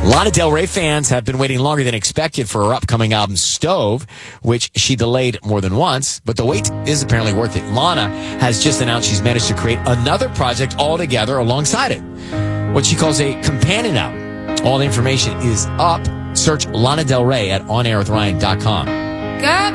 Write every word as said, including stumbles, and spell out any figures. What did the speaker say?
Lana Del Rey fans have been waiting longer than expected for her upcoming album Stove, which she delayed more than once, but the wait is apparently worth it. Lana has just announced she's managed to create another project altogether alongside it, what she calls a companion album. All the information is up. Search Lana Del Rey at on air with ryan dot com. Got